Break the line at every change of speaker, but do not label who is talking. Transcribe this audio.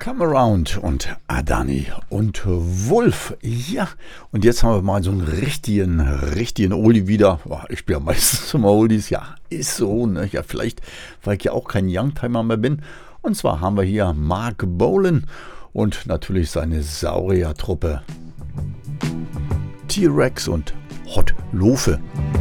Come Around und Adani und Wolf. Ja, und jetzt haben wir mal so einen richtigen Oldie wieder. Boah, ich spiele ja meistens immer Oldies. Ja, ist so. Ne? Ja, vielleicht, weil ich ja auch kein Youngtimer mehr bin. Und zwar haben wir hier Mark Bolan und natürlich seine Sauriertruppe T-Rex und Hot Lofe.